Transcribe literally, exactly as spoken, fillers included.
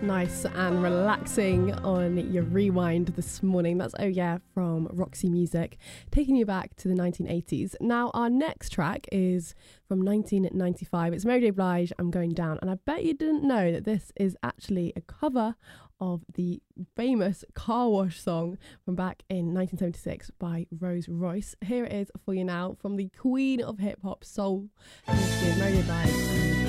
nice and relaxing on your rewind this morning. That's Oh Yeah from Roxy Music, taking you back to the nineteen eighties. Now, our next track is from nineteen ninety-five. It's Mary J. Blige, I'm Going Down. And I bet you didn't know that this is actually a cover of the famous Car Wash song from back in nineteen seventy-six by Rose Royce. Here it is for you now from the queen of hip hop soul. This is Mary J. Blige.